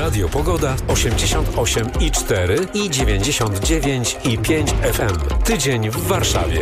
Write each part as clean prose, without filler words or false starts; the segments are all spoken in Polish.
Radio Pogoda 88,4 i 99,5 FM. Tydzień w Warszawie.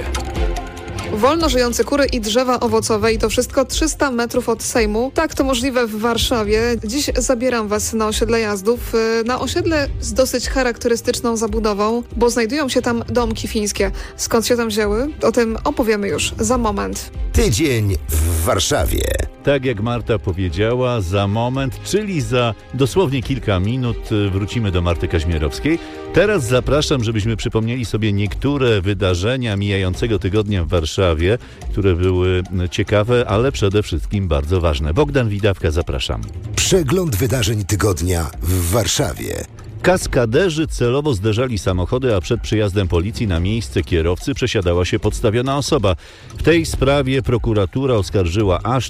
Wolno żyjące kury i drzewa owocowe i to wszystko 300 metrów od Sejmu. Tak, to możliwe w Warszawie. Dziś zabieram Was na osiedle Jazdów. Na osiedle z dosyć charakterystyczną zabudową, bo znajdują się tam domki fińskie. Skąd się tam wzięły? O tym opowiemy już za moment. Tydzień w Warszawie. Tak jak Marta powiedziała, za moment, czyli za dosłownie kilka minut wrócimy do Marty Kaźmierowskiej. Teraz zapraszam, żebyśmy przypomnieli sobie niektóre wydarzenia mijającego tygodnia w Warszawie, które były ciekawe, ale przede wszystkim bardzo ważne. Bogdan Widawka, zapraszam. Przegląd wydarzeń tygodnia w Warszawie. Kaskaderzy celowo zderzali samochody, a przed przyjazdem policji na miejsce kierowcy przesiadała się podstawiona osoba. W tej sprawie prokuratura oskarżyła aż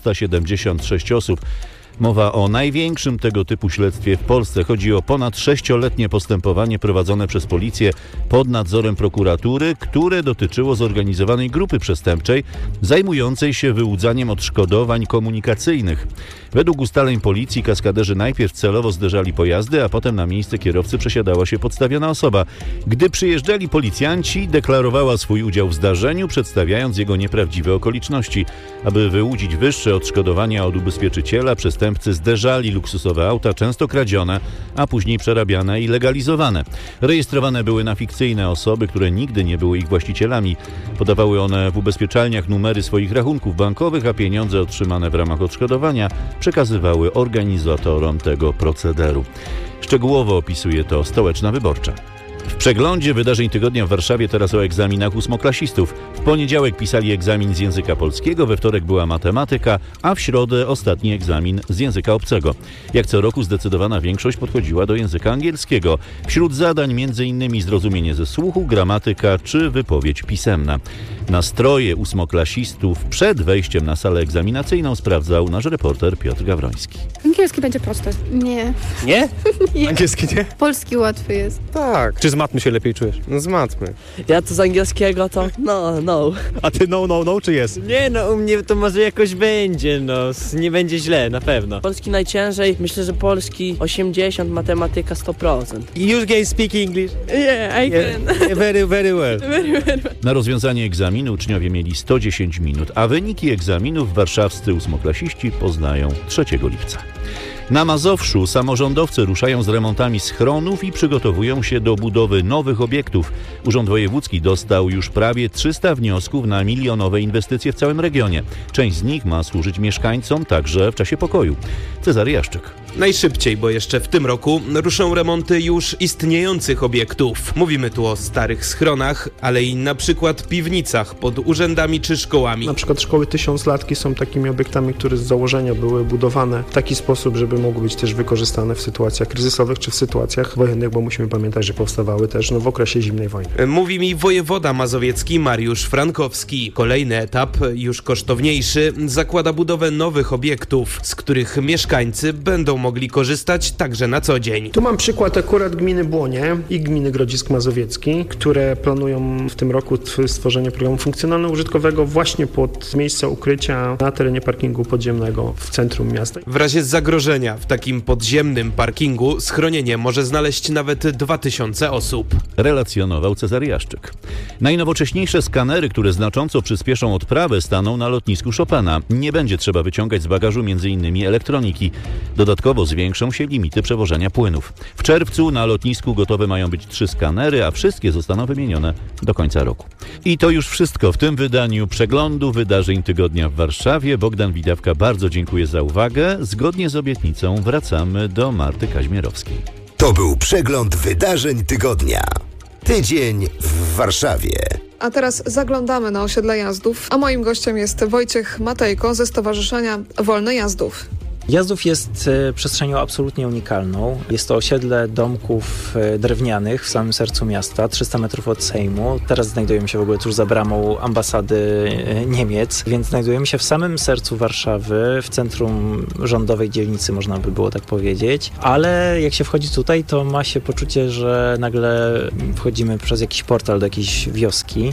376 osób. Mowa o największym tego typu śledztwie w Polsce. Chodzi o ponad 6-letnie postępowanie prowadzone przez policję pod nadzorem prokuratury, które dotyczyło zorganizowanej grupy przestępczej zajmującej się wyłudzaniem odszkodowań komunikacyjnych. Według ustaleń policji kaskaderzy najpierw celowo zderzali pojazdy, a potem na miejsce kierowcy przesiadała się podstawiona osoba. Gdy przyjeżdżali policjanci, deklarowała swój udział w zdarzeniu, przedstawiając jego nieprawdziwe okoliczności. Aby wyłudzić wyższe odszkodowania od ubezpieczyciela, przestępcy zderzali luksusowe auta, często kradzione, a później przerabiane i legalizowane. Rejestrowane były na fikcyjne osoby, które nigdy nie były ich właścicielami. Podawały one w ubezpieczalniach numery swoich rachunków bankowych, a pieniądze otrzymane w ramach odszkodowania przekazywały organizatorom tego procederu. Szczegółowo opisuje to Stołeczna Wyborcza. W przeglądzie wydarzeń tygodnia w Warszawie teraz o egzaminach ósmoklasistów. W poniedziałek pisali egzamin z języka polskiego, we wtorek była matematyka, a w środę ostatni egzamin z języka obcego. Jak co roku zdecydowana większość podchodziła do języka angielskiego. Wśród zadań m.in. zrozumienie ze słuchu, gramatyka czy wypowiedź pisemna. Nastroje ósmoklasistów przed wejściem na salę egzaminacyjną sprawdzał nasz reporter Piotr Gawroński. Angielski będzie prosty. Nie. Nie? Nie. Angielski nie? Polski łatwy jest. Tak. Czy z matmy się lepiej czujesz? No z matmy. Ja to z angielskiego to no. A ty no, czy jest? Nie no, u mnie to może jakoś będzie, nie będzie źle, na pewno. Polski najciężej, myślę, że polski 80, matematyka 100%. You can speak English? Yeah, I can. Very well. Na rozwiązanie egzaminu uczniowie mieli 110 minut, a wyniki egzaminów warszawscy ósmoklasiści poznają 3 lipca. Na Mazowszu samorządowcy ruszają z remontami schronów i przygotowują się do budowy nowych obiektów. Urząd Wojewódzki dostał już prawie 300 wniosków na milionowe inwestycje w całym regionie. Część z nich ma służyć mieszkańcom także w czasie pokoju. Cezary Jaszczyk. Najszybciej, bo jeszcze w tym roku ruszą remonty już istniejących obiektów. Mówimy tu o starych schronach, ale i na przykład piwnicach pod urzędami czy szkołami. Na przykład szkoły tysiąclatki są takimi obiektami, które z założenia były budowane w taki sposób, żeby mogły być też wykorzystane w sytuacjach kryzysowych czy w sytuacjach wojennych, bo musimy pamiętać, że powstawały też w okresie zimnej wojny. Mówi mi wojewoda mazowiecki Mariusz Frankowski. Kolejny etap, już kosztowniejszy, zakłada budowę nowych obiektów, z których mieszkańcy będą mogli korzystać także na co dzień. Tu mam przykład akurat gminy Błonie i gminy Grodzisk Mazowiecki, które planują w tym roku stworzenie programu funkcjonalno-użytkowego właśnie pod miejsce ukrycia na terenie parkingu podziemnego w centrum miasta. W razie zagrożenia w takim podziemnym parkingu schronienie może znaleźć nawet 2000 osób. Relacjonował Cezary Jaszczyk. Najnowocześniejsze skanery, które znacząco przyspieszą odprawę, staną na lotnisku Chopina. Nie będzie trzeba wyciągać z bagażu m.in. elektroniki. Dodatkowo zwiększą się limity przewożenia płynów. W czerwcu na lotnisku gotowe mają być 3 skanery, a wszystkie zostaną wymienione do końca roku. I to już wszystko w tym wydaniu przeglądu wydarzeń tygodnia w Warszawie. Bogdan Widawka, bardzo dziękuję za uwagę. Zgodnie z obietnicą wracamy do Marty Kaźmierowskiej. To był przegląd wydarzeń tygodnia. Tydzień w Warszawie. A teraz zaglądamy na osiedle Jazdów, a moim gościem jest Wojciech Matejko ze Stowarzyszenia Wolne Jazdów. Jazdów jest przestrzenią absolutnie unikalną. Jest to osiedle domków drewnianych w samym sercu miasta, 300 metrów od Sejmu. Teraz znajdujemy się w ogóle tuż za bramą ambasady Niemiec, więc znajdujemy się w samym sercu Warszawy, w centrum rządowej dzielnicy, można by było tak powiedzieć. Ale jak się wchodzi tutaj, to ma się poczucie, że nagle wchodzimy przez jakiś portal do jakiejś wioski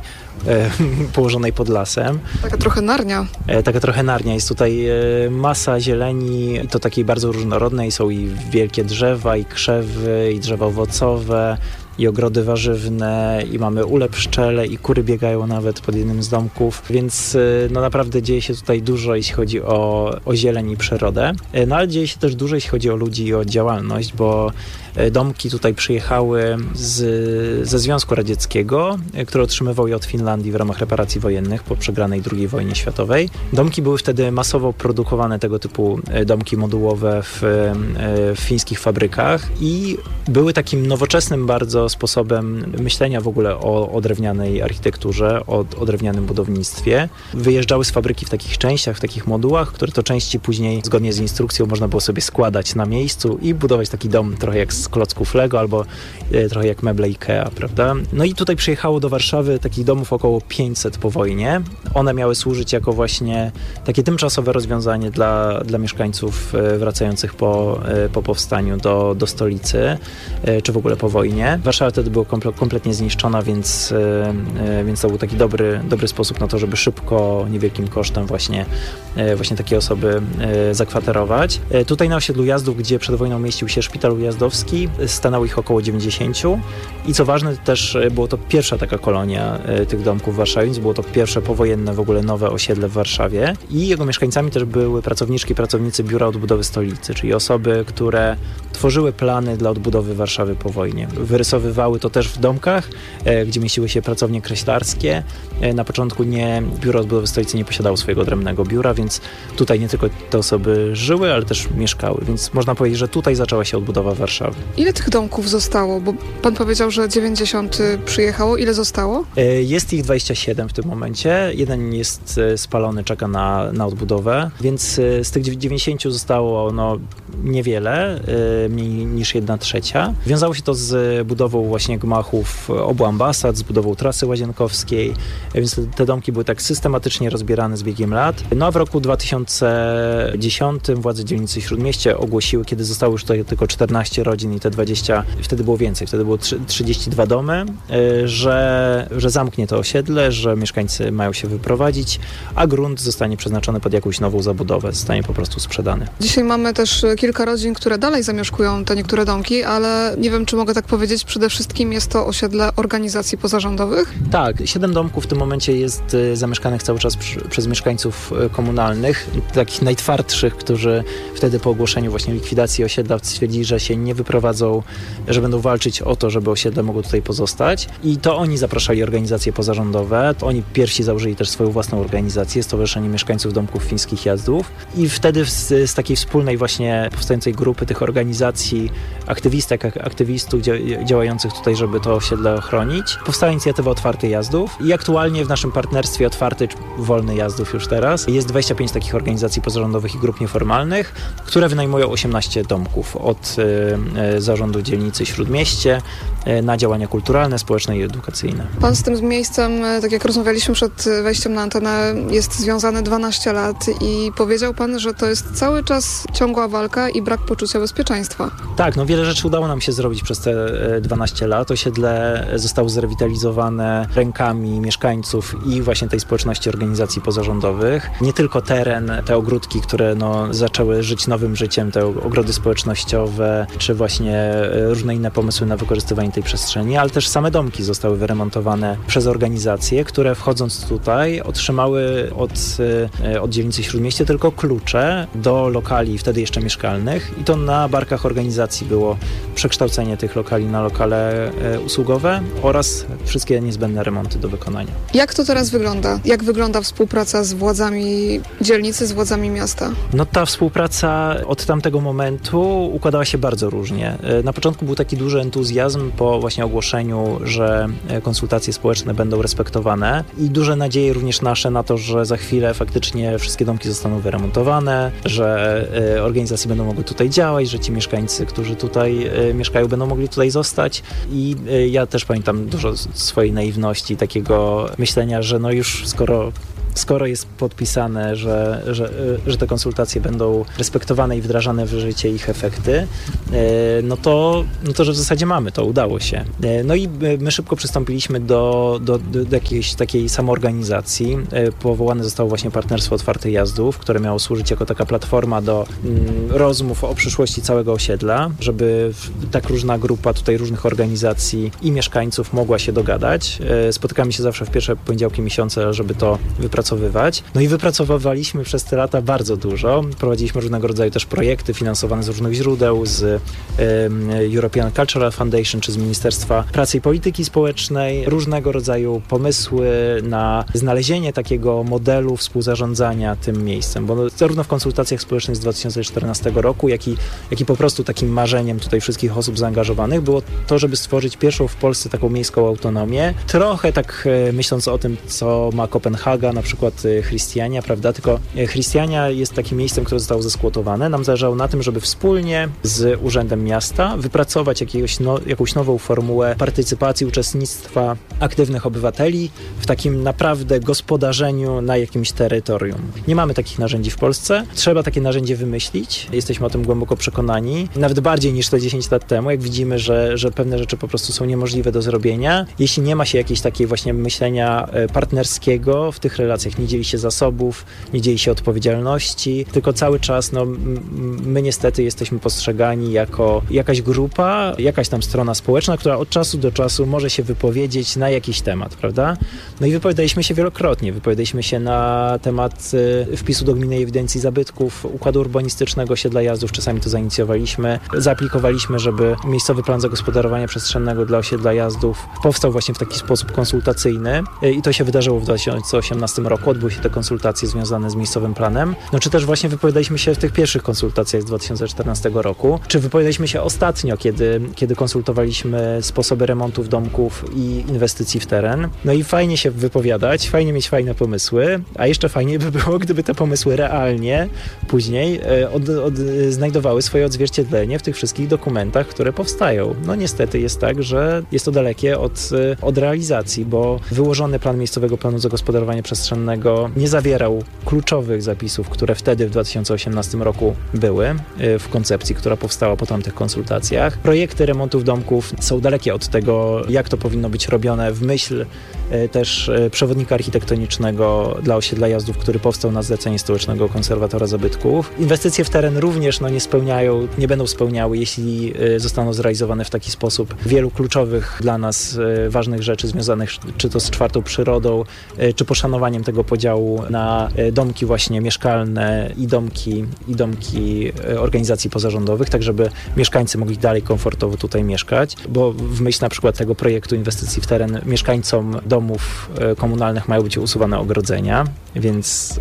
położonej pod lasem. Taka trochę Narnia. Taka trochę Narnia. Jest tutaj masa zieleni, i to takiej bardzo różnorodnej. Są i wielkie drzewa, i krzewy, i drzewa owocowe, i ogrody warzywne, i mamy ule pszczele, i kury biegają nawet pod jednym z domków, więc no naprawdę dzieje się tutaj dużo, jeśli chodzi o zieleń i przyrodę. No ale dzieje się też dużo, jeśli chodzi o ludzi i o działalność, bo domki tutaj przyjechały ze Związku Radzieckiego, który otrzymywał je od Finlandii w ramach reparacji wojennych po przegranej II wojnie światowej. Domki były wtedy masowo produkowane, tego typu domki modułowe w fińskich fabrykach i były takim nowoczesnym bardzo sposobem myślenia w ogóle o drewnianej architekturze, o drewnianym budownictwie. Wyjeżdżały z fabryki w takich częściach, w takich modułach, które to części później zgodnie z instrukcją można było sobie składać na miejscu i budować taki dom trochę jak z klocków Lego albo trochę jak meble Ikea, prawda? No i tutaj przyjechało do Warszawy takich domów około 500 po wojnie. One miały służyć jako właśnie takie tymczasowe rozwiązanie dla mieszkańców wracających po powstaniu do stolicy, czy w ogóle po wojnie. Warszawa wtedy była kompletnie zniszczona, więc to był taki dobry sposób na to, żeby szybko, niewielkim kosztem właśnie takie osoby zakwaterować. Tutaj na osiedlu Jazdów, gdzie przed wojną mieścił się szpital ujazdowski, stanęło ich około 90 i co ważne, też było to pierwsza taka kolonia tych domków w Warszawie, więc było to pierwsze powojenne w ogóle nowe osiedle w Warszawie i jego mieszkańcami też były pracowniczki i pracownicy Biura Odbudowy Stolicy, czyli osoby, które tworzyły plany dla odbudowy Warszawy po wojnie. Wyrysowywały to też w domkach, gdzie mieściły się pracownie kreślarskie. Na początku Biuro Odbudowy Stolicy nie posiadało swojego odrębnego biura, więc tutaj nie tylko te osoby żyły, ale też mieszkały, więc można powiedzieć, że tutaj zaczęła się odbudowa Warszawy. Ile tych domków zostało? Bo pan powiedział, że 90 przyjechało. Ile zostało? Jest ich 27 w tym momencie. Jeden jest spalony, czeka na odbudowę, więc z tych 90 zostało niewiele, mniej niż 1/3. Wiązało się to z budową właśnie gmachów obu ambasad, z budową trasy łazienkowskiej, więc te domki były tak systematycznie rozbierane z biegiem lat. No a w roku 2010 władze dzielnicy Śródmieście ogłosiły, kiedy zostało już tutaj tylko 14 rodzin i te 20, wtedy było więcej, wtedy było 32 domy, że zamknie to osiedle, że mieszkańcy mają się wyprowadzić, a grunt zostanie przeznaczony pod jakąś nową zabudowę, zostanie po prostu sprzedany. Dzisiaj mamy też kilka rodzin, które dalej zamieszkują te niektóre domki, ale nie wiem, czy mogę tak powiedzieć, przede wszystkim jest to osiedle organizacji pozarządowych? Tak, 7 domków w tym momencie jest zamieszkanych cały czas przez mieszkańców komunalnych, takich najtwardszych, którzy wtedy po ogłoszeniu właśnie likwidacji osiedla stwierdzili, że się nie wyprowadzą, że będą walczyć o to, żeby osiedle mogło tutaj pozostać. I to oni zapraszali organizacje pozarządowe, to oni pierwsi założyli też swoją własną organizację, Stowarzyszenie Mieszkańców Domków Fińskich Jazdów. I wtedy z takiej wspólnej właśnie powstającej grupy tych organizacji, aktywistów działających tutaj, żeby to osiedle ochronić, powstała inicjatywa Otwarty Jazdów i aktualnie w naszym partnerstwie Otwarty, czy Wolny Jazdów już teraz, jest 25 takich organizacji pozarządowych i grup nieformalnych, które wynajmują 18 domków od zarządu dzielnicy Śródmieście na działania kulturalne, społeczne i edukacyjne. Pan z tym miejscem, tak jak rozmawialiśmy przed wejściem na antenę, jest związany 12 lat i powiedział pan, że to jest cały czas ciągła walka i brak poczucia bezpieczeństwa. Tak, wiele rzeczy udało nam się zrobić przez te 12 lat. Osiedle zostało zrewitalizowane rękami mieszkańców i właśnie tej społeczności organizacji pozarządowych. Nie tylko teren, te ogródki, które zaczęły żyć nowym życiem, te ogrody społecznościowe, czy właśnie różne inne pomysły na wykorzystywanie tej przestrzeni, ale też same domki zostały wyremontowane przez organizacje, które wchodząc tutaj otrzymały od dzielnicy Śródmieście tylko klucze do lokali wtedy jeszcze mieszkalnych i to na barkach organizacji było przekształcenie tych lokali na lokale usługowe oraz wszystkie niezbędne remonty do wykonania. Jak to teraz wygląda? Jak wygląda współpraca z władzami dzielnicy, z władzami miasta? Ta współpraca od tamtego momentu układała się bardzo różnie. Na początku był taki duży entuzjazm po właśnie ogłoszeniu, że konsultacje społeczne będą respektowane i duże nadzieje również nasze na to, że za chwilę faktycznie wszystkie domki zostaną wyremontowane, że organizacje będą mogły tutaj działać, że ci mieszkańcy, którzy tutaj mieszkają, będą mogli tutaj zostać i ja też pamiętam dużo swojej naiwności, takiego myślenia, że już skoro skoro jest podpisane, że te konsultacje będą respektowane i wdrażane w życie ich efekty, no to że w zasadzie mamy to, udało się. No i my szybko przystąpiliśmy do jakiejś takiej samoorganizacji. Powołane zostało właśnie Partnerstwo Otwartych Jazdów, które miało służyć jako taka platforma do rozmów o przyszłości całego osiedla, żeby tak różna grupa tutaj różnych organizacji i mieszkańców mogła się dogadać. Spotykamy się zawsze w pierwsze poniedziałki miesiąca, żeby to wypracowywać. No i wypracowywaliśmy przez te lata bardzo dużo. Prowadziliśmy różnego rodzaju też projekty finansowane z różnych źródeł, z European Cultural Foundation czy z Ministerstwa Pracy i Polityki Społecznej. Różnego rodzaju pomysły na znalezienie takiego modelu współzarządzania tym miejscem, bo zarówno w konsultacjach społecznych z 2014 roku, jak i po prostu takim marzeniem tutaj wszystkich osób zaangażowanych było to, żeby stworzyć pierwszą w Polsce taką miejską autonomię. Trochę tak myśląc o tym, co ma Kopenhaga, na przykład Christiania, prawda? Tylko Christiania jest takim miejscem, które zostało zeskłotowane. Nam zależało na tym, żeby wspólnie z Urzędem Miasta wypracować jakąś nową formułę partycypacji, uczestnictwa aktywnych obywateli w takim naprawdę gospodarzeniu na jakimś terytorium. Nie mamy takich narzędzi w Polsce. Trzeba takie narzędzie wymyślić. Jesteśmy o tym głęboko przekonani. Nawet bardziej niż te 10 lat temu, jak widzimy, że pewne rzeczy po prostu są niemożliwe do zrobienia. Jeśli nie ma się jakiejś takiej właśnie myślenia partnerskiego w tych relacjach, nie dzieli się zasobów, nie dzieli się odpowiedzialności, tylko cały czas my niestety jesteśmy postrzegani jako jakaś grupa, jakaś tam strona społeczna, która od czasu do czasu może się wypowiedzieć na jakiś temat, prawda? No i wypowiadaliśmy się wielokrotnie. Wypowiadaliśmy się na temat wpisu do Gminnej Ewidencji Zabytków, układu urbanistycznego osiedla Jazdów, czasami to zainicjowaliśmy. Zaaplikowaliśmy, żeby miejscowy plan zagospodarowania przestrzennego dla osiedla Jazdów powstał właśnie w taki sposób konsultacyjny i to się wydarzyło w 2018 roku. Odbyły się te konsultacje związane z miejscowym planem. No czy też właśnie wypowiadaliśmy się w tych pierwszych konsultacjach z 2014 roku, czy wypowiadaliśmy się ostatnio, kiedy konsultowaliśmy sposoby remontów domków i inwestycji w teren. No i fajnie się wypowiadać, fajnie mieć fajne pomysły, a jeszcze fajniej by było, gdyby te pomysły realnie później znajdowały swoje odzwierciedlenie w tych wszystkich dokumentach, które powstają. No niestety jest tak, że jest to dalekie od realizacji, bo wyłożony plan miejscowego planu zagospodarowania przestrzennego nie zawierał kluczowych zapisów, które wtedy w 2018 roku były w koncepcji, która powstała po tamtych konsultacjach. Projekty remontów domków są dalekie od tego, jak to powinno być robione w myśl też przewodnika architektonicznego dla osiedla Jazdów, który powstał na zlecenie Stołecznego Konserwatora Zabytków. Inwestycje w teren również nie będą spełniały, jeśli zostaną zrealizowane w taki sposób wielu kluczowych dla nas ważnych rzeczy związanych czy to z czwartą przyrodą, czy poszanowaniem tego podziału na domki właśnie mieszkalne i domki organizacji pozarządowych, tak żeby mieszkańcy mogli dalej komfortowo tutaj mieszkać, bo w myśl na przykład tego projektu inwestycji w teren mieszkańcom domów komunalnych mają być usuwane ogrodzenia, więc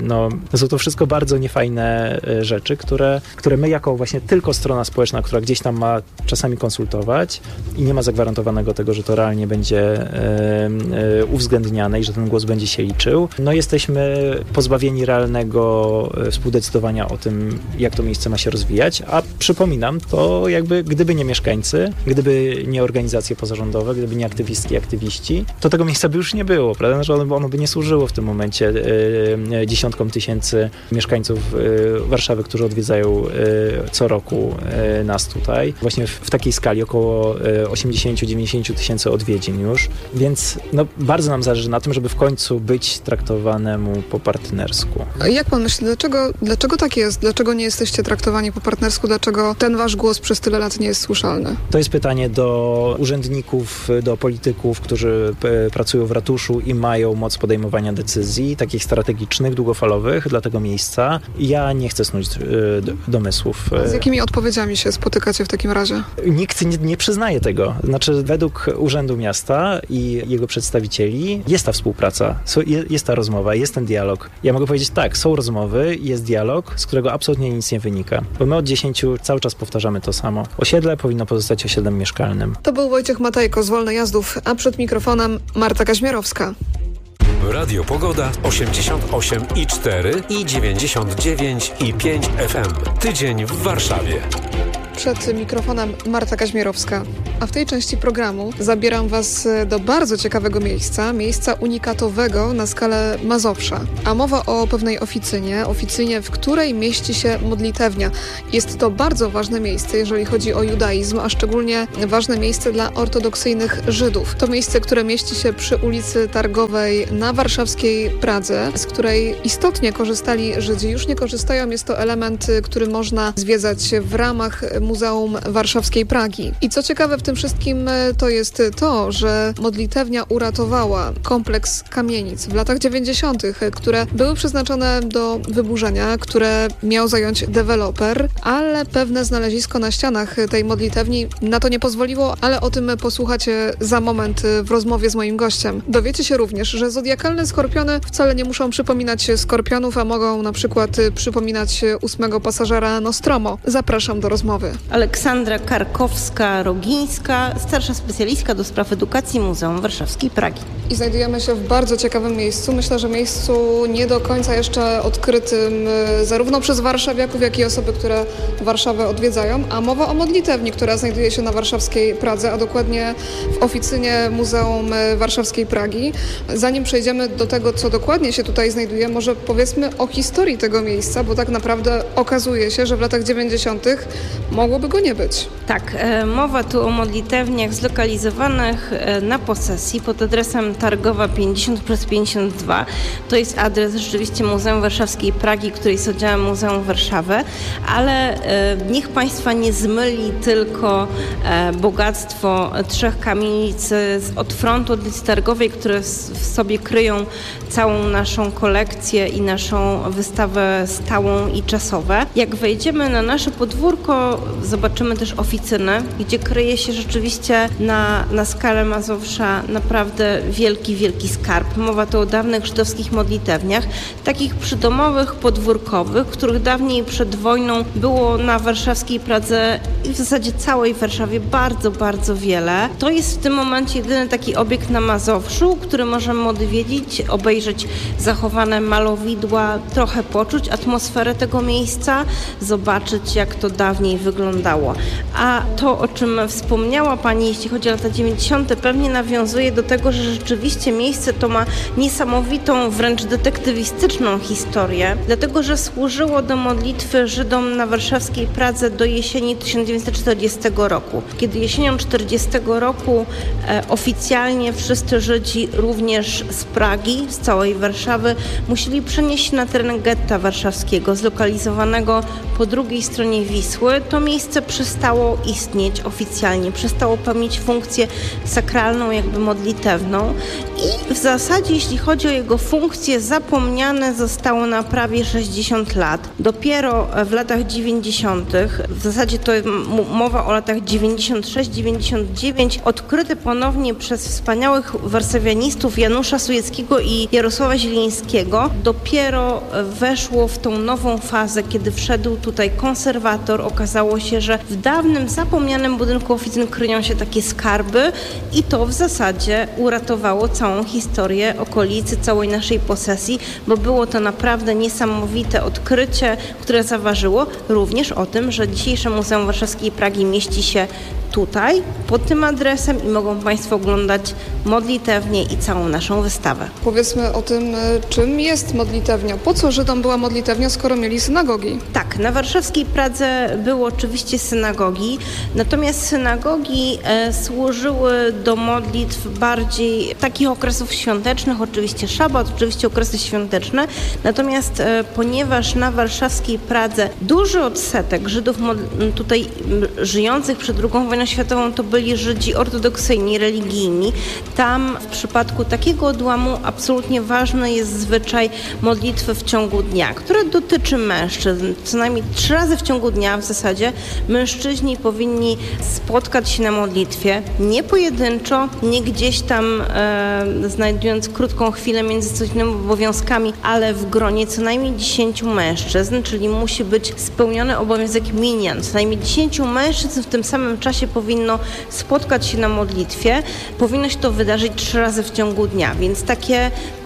są to wszystko bardzo niefajne rzeczy, które my jako właśnie tylko strona społeczna, która gdzieś tam ma czasami konsultować i nie ma zagwarantowanego tego, że to realnie będzie uwzględniane i że ten głos będzie się liczył, jesteśmy pozbawieni realnego współdecydowania o tym, jak to miejsce ma się rozwijać, a przypominam, to jakby gdyby nie mieszkańcy, gdyby nie organizacje pozarządowe, gdyby nie aktywistki, aktywiści, to tego miejsca by już nie było, prawda? Że ono by nie służyło w tym momencie dziesiątkom tysięcy mieszkańców Warszawy, którzy odwiedzają co roku nas tutaj. Właśnie w takiej skali około 80-90 tysięcy odwiedzin już, więc bardzo nam zależy na tym, żeby w końcu być traktowanemu po partnersku. A jak pan myśli, dlaczego tak jest? Dlaczego nie jesteście traktowani po partnersku? Dlaczego ten wasz głos przez tyle lat nie jest słyszalny? To jest pytanie do urzędników, do polityków, którzy pracują w ratuszu i mają moc podejmowania decyzji, takich strategicznych, długofalowych dla tego miejsca. Ja nie chcę snuć domysłów. Z jakimi odpowiedziami się spotykacie w takim razie? Nikt nie przyznaje tego. Znaczy, według Urzędu Miasta i jego przedstawicieli jest ta współpraca, jest ta rozmowa, jest ten dialog. Ja mogę powiedzieć tak, są rozmowy, jest dialog, z którego absolutnie nic nie wynika. Bo my od 10 cały czas powtarzamy to samo. Osiedle powinno pozostać osiedlem mieszkalnym. To był Wojciech Matajko z Wolnych Jazdów, a przed mikrofonem Marta Kaźmierowska. Radio Pogoda 88,4 i 99,5 FM. Tydzień w Warszawie. Przed mikrofonem Marta Kaźmierowska. A w tej części programu zabieram Was do bardzo ciekawego miejsca unikatowego na skalę Mazowsza. A mowa o pewnej oficynie, w której mieści się modlitewnia. Jest to bardzo ważne miejsce, jeżeli chodzi o judaizm, a szczególnie ważne miejsce dla ortodoksyjnych Żydów. To miejsce, które mieści się przy ulicy Targowej na warszawskiej Pradze, z której istotnie korzystali Żydzi. Już nie korzystają, jest to element, który można zwiedzać w ramach Muzeum Warszawskiej Pragi. I co ciekawe w tym wszystkim to jest to, że modlitewnia uratowała kompleks kamienic w latach 90., które były przeznaczone do wyburzenia, które miał zająć deweloper, ale pewne znalezisko na ścianach tej modlitewni na to nie pozwoliło, ale o tym posłuchacie za moment w rozmowie z moim gościem. Dowiecie się również, że zodiakalne skorpiony wcale nie muszą przypominać skorpionów, a mogą na przykład przypominać 8 pasażera Nostromo. Zapraszam do rozmowy. Aleksandra Karkowska-Rogińska, starsza specjalistka do spraw edukacji Muzeum Warszawskiej Pragi. I znajdujemy się w bardzo ciekawym miejscu. Myślę, że miejscu nie do końca jeszcze odkrytym zarówno przez warszawiaków, jak i osoby, które Warszawę odwiedzają. A mowa o modlitewni, która znajduje się na warszawskiej Pradze, a dokładnie w oficynie Muzeum Warszawskiej Pragi. Zanim przejdziemy do tego, co dokładnie się tutaj znajduje, może powiedzmy o historii tego miejsca, bo tak naprawdę okazuje się, że w latach 90. mogłoby go nie być. Tak, mowa tu o modlitewniach zlokalizowanych na posesji pod adresem Targowa 50/52. To jest adres rzeczywiście Muzeum Warszawskiej Pragi, który jest oddziałem Muzeum Warszawy, ale niech Państwa nie zmyli tylko bogactwo 3 kamienic od frontu ulicy Targowej, które w sobie kryją całą naszą kolekcję i naszą wystawę stałą i czasową. Jak wejdziemy na nasze podwórko, zobaczymy też oficynę, gdzie kryje się rzeczywiście na skalę Mazowsza naprawdę wielki skarb. Mowa tu o dawnych żydowskich modlitewniach, takich przydomowych, podwórkowych, których dawniej przed wojną było na warszawskiej Pradze i w zasadzie całej Warszawie bardzo wiele. To jest w tym momencie jedyny taki obiekt na Mazowszu, który możemy odwiedzić, obejrzeć zachowane malowidła, trochę poczuć atmosferę tego miejsca, zobaczyć, jak to dawniej wyglądało. A to, o czym wspomniała Pani, jeśli chodzi o lata 90., pewnie nawiązuje do tego, że rzeczywiście miejsce to ma niesamowitą, wręcz detektywistyczną historię, dlatego że służyło do modlitwy Żydom na warszawskiej Pradze do jesieni 1940 roku. Kiedy jesienią 1940 roku oficjalnie wszyscy Żydzi, również z Pragi, z całej Warszawy, musieli przenieść się na teren getta warszawskiego, zlokalizowanego po drugiej stronie Wisły. To miejsce przestało istnieć oficjalnie, przestało pełnić funkcję sakralną, jakby modlitewną i w zasadzie, jeśli chodzi o jego funkcję, zapomniane zostało na prawie 60 lat. Dopiero w latach 90., w zasadzie to mowa o latach 96-99, odkryte ponownie przez wspaniałych warszawianistów Janusza Sujeckiego i Jarosława Zielińskiego, dopiero weszło w tą nową fazę, kiedy wszedł tutaj konserwator. Okazało się, że w dawnym, zapomnianym budynku oficyn kryją się takie skarby i to w zasadzie uratowało całą historię okolicy, całej naszej posesji, bo było to naprawdę niesamowite odkrycie, które zaważyło również o tym, że dzisiejsze Muzeum Warszawskiej Pragi mieści się tutaj, pod tym adresem i mogą Państwo oglądać modlitewnię i całą naszą wystawę. Powiedzmy o tym, czym jest modlitewnia. Po co Żydom była modlitewnia, skoro mieli synagogi? Tak, na warszawskiej Pradze były oczywiście synagogi, natomiast synagogi służyły do modlitw bardziej takich okresów świątecznych, oczywiście szabat, oczywiście okresy świąteczne, natomiast ponieważ na warszawskiej Pradze duży odsetek Żydów tutaj żyjących przed II wojną światową to byli Żydzi ortodoksyjni, religijni. Tam w przypadku takiego odłamu absolutnie ważny jest zwyczaj modlitwy w ciągu dnia, które dotyczy mężczyzn. Co najmniej 3 razy w ciągu dnia w zasadzie mężczyźni powinni spotkać się na modlitwie, nie pojedynczo, nie gdzieś tam znajdując krótką chwilę między codziennymi obowiązkami, ale w gronie co najmniej 10 mężczyzn, czyli musi być spełniony obowiązek minyan. Co najmniej 10 mężczyzn w tym samym czasie powinno spotkać się na modlitwie. Powinno się to wydarzyć 3 razy w ciągu dnia, więc takie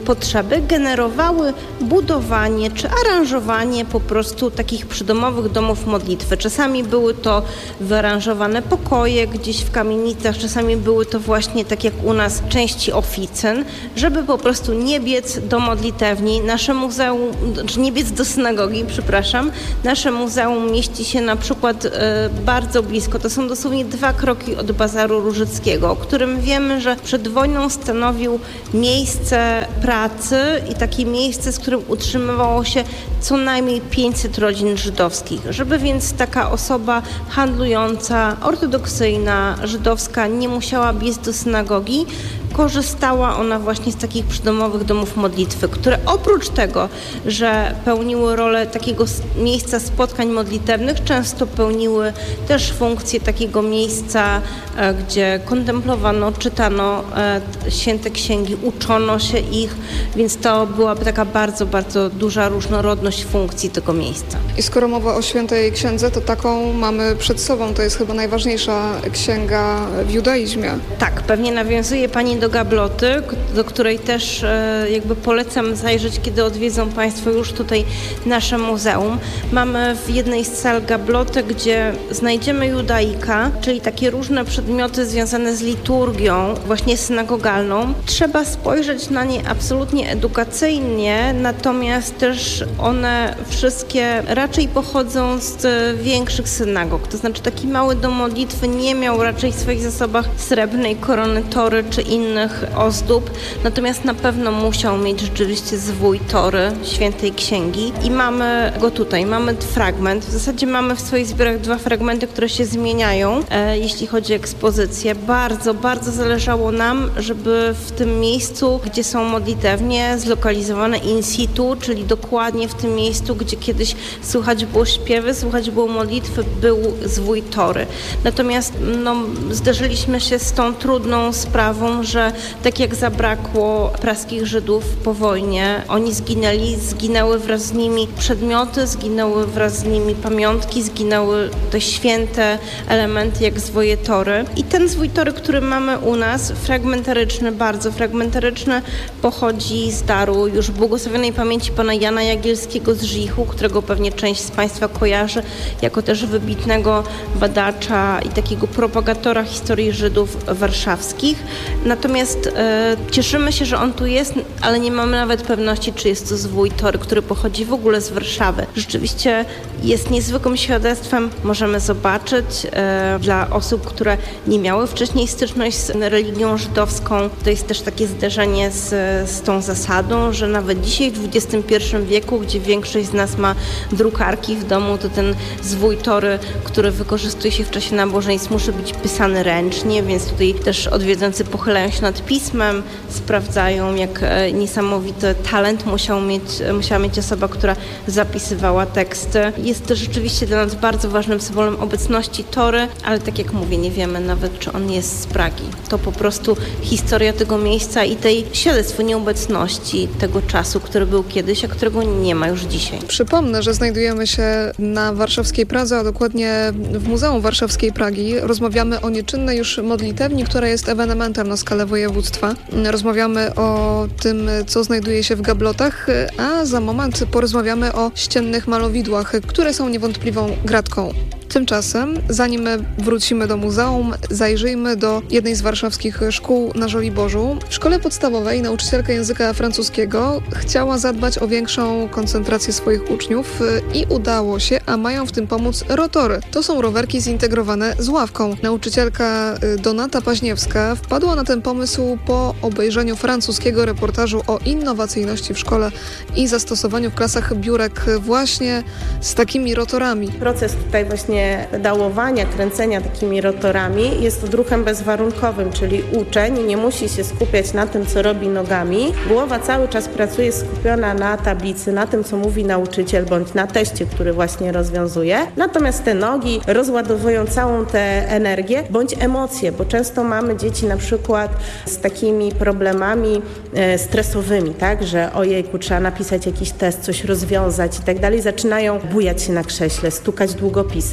potrzeby generowały budowanie czy aranżowanie po prostu takich przydomowych domów modlitwy. Czasami były to wyaranżowane pokoje gdzieś w kamienicach, czasami były to właśnie, tak jak u nas, części oficyn, żeby po prostu nie biec do modlitewni. Nasze muzeum, czy nie biec do synagogi, przepraszam. Nasze muzeum mieści się na przykład bardzo blisko, to są dosłownie 2 kroki od Bazaru Różyckiego, o którym wiemy, że przed wojną stanowił miejsce pracy i takie miejsce, z którym utrzymywało się co najmniej 500 rodzin żydowskich. Żeby więc taka osoba handlująca, ortodoksyjna, żydowska nie musiała biec do synagogi, korzystała ona właśnie z takich przydomowych domów modlitwy, które oprócz tego, że pełniły rolę takiego miejsca spotkań modlitewnych, często pełniły też funkcję takiego miejsca, gdzie kontemplowano, czytano święte księgi, uczono się ich, więc to byłaby taka bardzo, bardzo duża różnorodność funkcji tego miejsca. I skoro mowa o Świętej Księdze, to taką mamy przed sobą. To jest chyba najważniejsza księga w judaizmie. Tak, pewnie nawiązuje Pani do gabloty, do której też jakby polecam zajrzeć, kiedy odwiedzą Państwo już tutaj nasze muzeum. Mamy w jednej z sal gablotę, gdzie znajdziemy judaika, czyli takie różne przedmioty związane z liturgią, właśnie synagogalną. Trzeba spojrzeć na nie absolutnie edukacyjnie, natomiast też one wszystkie raczej pochodzą z większych synagog. To znaczy taki mały dom modlitwy nie miał raczej w swoich zasobach srebrnej korony tory czy innych ozdób, natomiast na pewno musiał mieć rzeczywiście zwój tory Świętej Księgi i mamy go tutaj. Mamy fragment. W zasadzie mamy w swoich zbiorach 2 fragmenty, które się zmieniają, jeśli chodzi o ekspozycję. Bardzo, bardzo zależało nam, żeby w tym miejscu, gdzie są modlitewnie, zlokalizowane in situ, czyli dokładnie w tym miejscu, gdzie kiedyś słychać było śpiewy, słychać było modlitwy, był zwój tory. Natomiast zderzyliśmy się z tą trudną sprawą, że tak jak zabrakło praskich Żydów po wojnie, oni zginęły wraz z nimi przedmioty, zginęły wraz z nimi pamiątki, zginęły te święte elementy jak zwoje tory. I ten zwój tory, który mamy u nas, fragmentaryczny, bardzo fragmentaryczny, pochodzi z daru już błogosławionej pamięci pana Jana Jagielskiego z Żichu, którego pewnie część z Państwa kojarzy jako też wybitnego badacza i takiego propagatora historii Żydów warszawskich. Natomiast cieszymy się, że on tu jest, ale nie mamy nawet pewności, czy jest to zwój tory, który pochodzi w ogóle z Warszawy. Rzeczywiście jest niezwykłym świadectwem, możemy zobaczyć dla osób, które nie miały wcześniej styczność z religią żydowską. To jest też takie zderzenie z tą zasadą, że nawet dzisiaj w XXI wieku, gdzie większość z nas ma drukarki w domu, to ten zwój tory, który wykorzystuje się w czasie nabożeństw, musi być pisany ręcznie, więc tutaj też odwiedzający pochylają się nad pismem, sprawdzają, jak niesamowity talent musiała mieć osoba, która zapisywała teksty. Jest to rzeczywiście dla nas bardzo ważnym symbolem obecności tory, ale tak jak mówię, nie wiemy nawet, czy on jest z Pragi. To po prostu historia tego miejsca i tej świadectwo nieobecności tego czasu, który był kiedyś, a którego nie ma już dzisiaj. Przypomnę, że znajdujemy się na warszawskiej Pradze, a dokładnie w Muzeum Warszawskiej Pragi. Rozmawiamy o nieczynnej już modlitewni, która jest ewenementem na skalę województwa. Rozmawiamy o tym, co znajduje się w gablotach, a za moment porozmawiamy o ściennych malowidłach, które są niewątpliwą gratką. Tymczasem, zanim wrócimy do muzeum, zajrzyjmy do jednej z warszawskich szkół na Żoliborzu. W szkole podstawowej nauczycielka języka francuskiego chciała zadbać o większą koncentrację swoich uczniów i udało się, a mają w tym pomóc rotory. To są rowerki zintegrowane z ławką. Nauczycielka Donata Paźniewska wpadła na ten pomysł po obejrzeniu francuskiego reportażu o innowacyjności w szkole i zastosowaniu w klasach biurek właśnie z takimi rotorami. Proces tutaj właśnie pedałowania, kręcenia takimi rotorami jest odruchem bezwarunkowym, czyli uczeń nie musi się skupiać na tym, co robi nogami. Głowa cały czas pracuje skupiona na tablicy, na tym, co mówi nauczyciel, bądź na teście, który właśnie rozwiązuje. Natomiast te nogi rozładowują całą tę energię, bądź emocje, bo często mamy dzieci na przykład z takimi problemami stresowymi, tak, że ojejku, trzeba napisać jakiś test, coś rozwiązać i tak dalej. Zaczynają bujać się na krześle, stukać długopisem.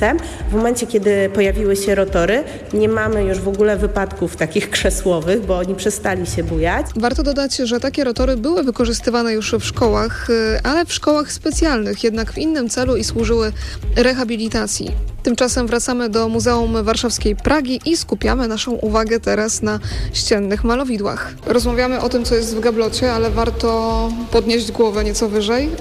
czasem. W momencie, kiedy pojawiły się rotory, nie mamy już w ogóle wypadków takich krzesłowych, bo oni przestali się bujać. Warto dodać, że takie rotory były wykorzystywane już w szkołach, ale w szkołach specjalnych, jednak w innym celu i służyły rehabilitacji. Tymczasem wracamy do Muzeum Warszawskiej Pragi i skupiamy naszą uwagę teraz na ściennych malowidłach. Rozmawiamy o tym, co jest w gablocie, ale warto podnieść głowę nieco wyżej,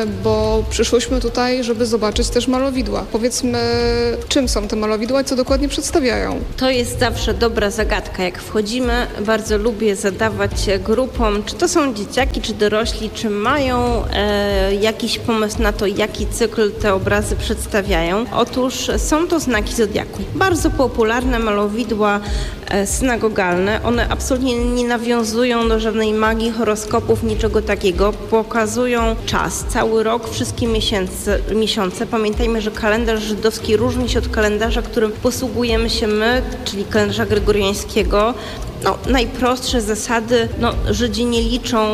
bo przyszłyśmy tutaj, żeby zobaczyć też malowidła. Powiedzmy, czym są te malowidła i co dokładnie przedstawiają? To jest zawsze dobra zagadka. Jak wchodzimy, bardzo lubię zadawać grupom, czy to są dzieciaki, czy dorośli, czy mają jakiś pomysł na to, jaki cykl te obrazy przedstawiają. Otóż są to znaki zodiaku. Bardzo popularne malowidła synagogalne. One absolutnie nie nawiązują do żadnej magii, horoskopów, niczego takiego. Pokazują czas, cały rok, wszystkie miesiące. Pamiętajmy, że kalendarz żydowski różni się od kalendarza, którym posługujemy się my, czyli kalendarza gregoriańskiego. Najprostsze zasady, Żydzi nie liczą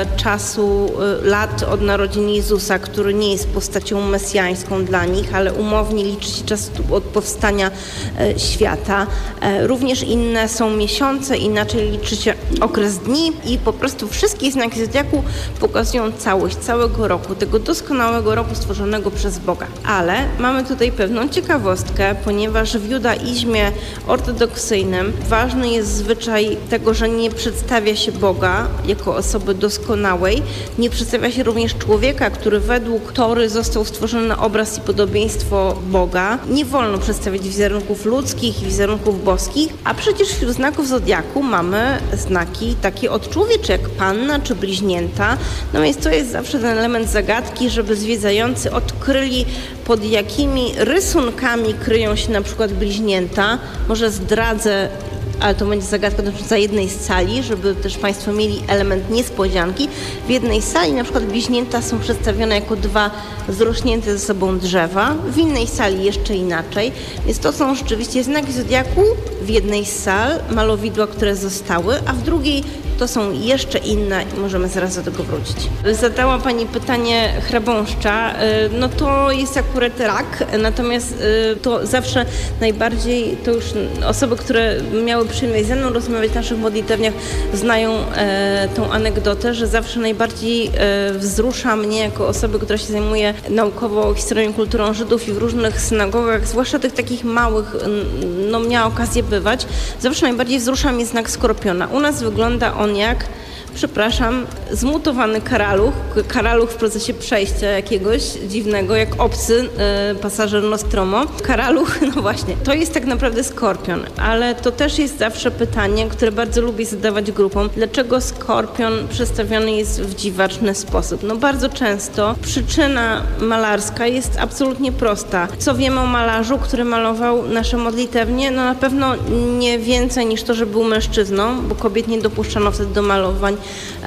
czasu, lat od narodzin Jezusa, który nie jest postacią mesjańską dla nich, ale umownie liczy się czas od powstania świata. Również inne są miesiące, inaczej liczy się okres dni i po prostu wszystkie znaki zodiaku pokazują całość całego roku, tego doskonałego roku stworzonego przez Boga. Ale mamy tutaj pewną ciekawostkę, ponieważ w judaizmie ortodoksyjnym ważny jest zwyczaj tego, że nie przedstawia się Boga jako osoby doskonałej, nie przedstawia się również człowieka, który według Tory został stworzony na obraz i podobieństwo Boga. Nie wolno przedstawiać wizerunków ludzkich i wizerunków boskich, a przecież wśród znaków zodiaku mamy znaki takie odczłowiecze, jak panna czy bliźnięta. Więc to jest zawsze ten element zagadki, żeby zwiedzający odkryli, pod jakimi rysunkami kryją się na przykład bliźnięta. Może zdradzę, ale to będzie zagadka dotycząca jednej z sali, żeby też Państwo mieli element niespodzianki. W jednej sali na przykład bliźnięta są przedstawione jako dwa zrośnięte ze sobą drzewa, w innej sali jeszcze inaczej. Więc to są rzeczywiście znaki zodiaku w jednej z sal, malowidła, które zostały, a w drugiej to są jeszcze inne i możemy zaraz do tego wrócić. Zadała Pani pytanie chrabąszcza. To jest akurat rak, natomiast to zawsze najbardziej, to już osoby, które miały przyjemność ze mną rozmawiać w naszych modlitewniach, znają tą anegdotę, że zawsze najbardziej wzrusza mnie jako osoby, która się zajmuje naukowo historią i kulturą Żydów i w różnych synagogach, zwłaszcza tych takich małych, miała okazję bywać, zawsze najbardziej wzrusza mnie znak skorpiona. U nas wygląda on jak, zmutowany karaluch w procesie przejścia jakiegoś dziwnego, jak obcy pasażer Nostromo. Karaluch, właśnie, to jest tak naprawdę skorpion, ale to też jest zawsze pytanie, które bardzo lubię zadawać grupom. Dlaczego skorpion przedstawiony jest w dziwaczny sposób? Bardzo często przyczyna malarska jest absolutnie prosta. Co wiemy o malarzu, który malował nasze modlitewnie? Na pewno nie więcej niż to, że był mężczyzną, bo kobiet nie dopuszczano wtedy do malowań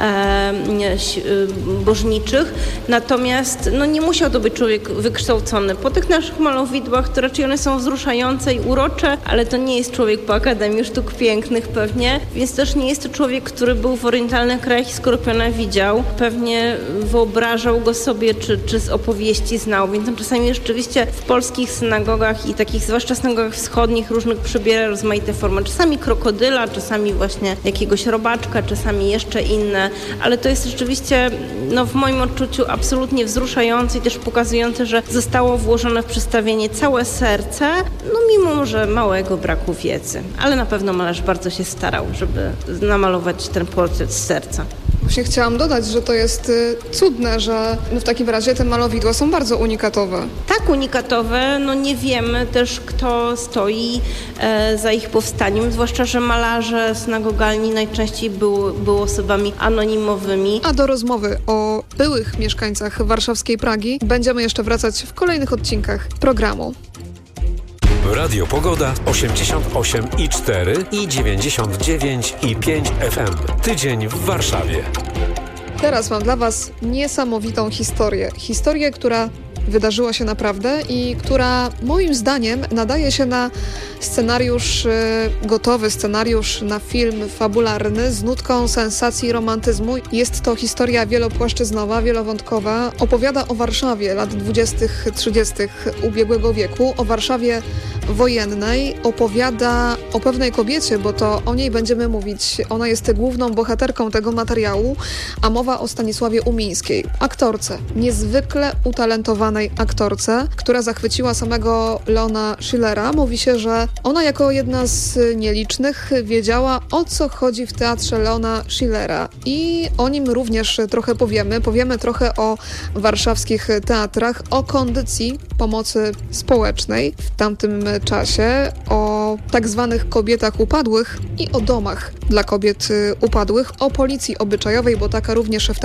bożniczych, natomiast nie musiał to być człowiek wykształcony. Po tych naszych malowidłach to raczej one są wzruszające i urocze, ale to nie jest człowiek po Akademii Sztuk Pięknych pewnie, więc też nie jest to człowiek, który był w orientalnych krajach i skorpiona widział. Pewnie wyobrażał go sobie, czy z opowieści znał, więc czasami rzeczywiście w polskich synagogach i takich zwłaszcza synagogach wschodnich różnych przybiera rozmaite formy. Czasami krokodyla, czasami właśnie jakiegoś robaczka, czasami jeszcze inne, ale to jest rzeczywiście w moim odczuciu absolutnie wzruszające i też pokazujące, że zostało włożone w przedstawienie całe serce, mimo może małego braku wiedzy, ale na pewno malarz bardzo się starał, żeby namalować ten portret z serca. Właśnie chciałam dodać, że to jest cudne, że w takim razie te malowidła są bardzo unikatowe. Tak, unikatowe. Nie wiemy też, kto stoi za ich powstaniem, zwłaszcza, że malarze synagogalni najczęściej były osobami anonimowymi. A do rozmowy o byłych mieszkańcach warszawskiej Pragi będziemy jeszcze wracać w kolejnych odcinkach programu. Radio Pogoda 88,4 i 99,5 FM. Tydzień w Warszawie. Teraz mam dla Was niesamowitą historię. Historię, która wydarzyła się naprawdę i która moim zdaniem nadaje się na scenariusz, gotowy scenariusz na film fabularny z nutką sensacji i romantyzmu. Jest to historia wielopłaszczyznowa, wielowątkowa. Opowiada o Warszawie lat 20-30 ubiegłego wieku, o Warszawie wojennej. Opowiada o pewnej kobiecie, bo to o niej będziemy mówić. Ona jest główną bohaterką tego materiału, a mowa o Stanisławie Umińskiej, aktorce, niezwykle utalentowanej aktorce, która zachwyciła samego Leona Schillera. Mówi się, że ona jako jedna z nielicznych wiedziała, o co chodzi w teatrze Leona Schillera i o nim również trochę powiemy. Powiemy trochę o warszawskich teatrach, o kondycji pomocy społecznej w tamtym czasie, o tak zwanych kobietach upadłych i o domach dla kobiet upadłych, o policji obyczajowej, bo taka również w